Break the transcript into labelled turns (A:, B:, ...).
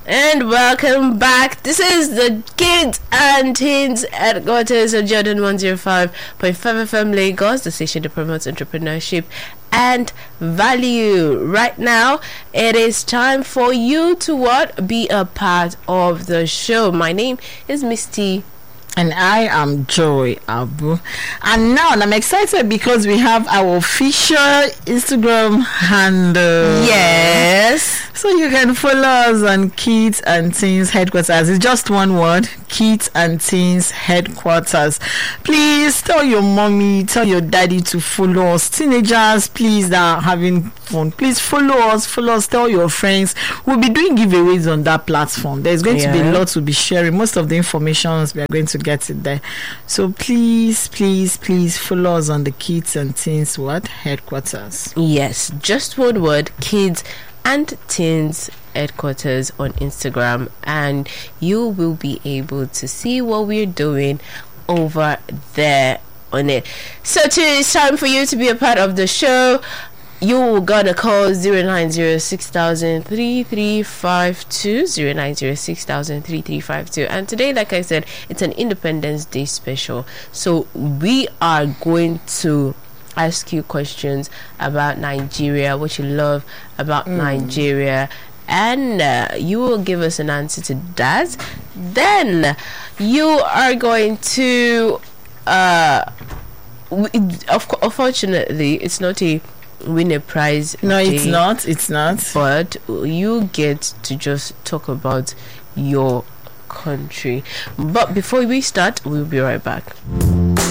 A: And welcome back. This is the Kids and Teens Headquarters of Jordan 105.5 FM Lagos, the station that promotes entrepreneurship and value. Right now, it is time for you to be a part of the show. My name is Misty.
B: And I am Joy Abu. And now I'm excited because we have our official Instagram handle.
A: Yes.
B: So you can follow us on Kids and Teens Headquarters. It's just one word, Kids and Teens Headquarters. Please tell your mommy, tell your daddy to follow us. Teenagers, please, that are having fun, please follow us, tell your friends. We'll be doing giveaways on that platform. There's going to be a lot we'll be sharing. Most of the information we are going to get it there. So please follow us on the Kids and Teens Headquarters.
A: Yes, just one word, Kids and Teens Headquarters on Instagram, and you will be able to see what we're doing over there on it. So it's time for you to be a part of the show. You gotta call 090-6000-3352, 090-6000-3352. And today, like I said, it's an Independence Day special. So we are going to ask you questions about Nigeria, what you love about Nigeria, and you will give us an answer to that. Then you are going to unfortunately, it's not a win a prize.
B: No, it's not.
A: But you get to just talk about your country. But before we start, we'll be right back.